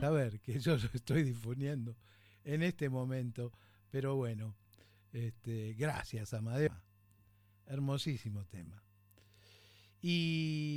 A ver, que yo lo estoy difundiendo en este momento, pero bueno, gracias, Amadeo. Hermosísimo tema. Y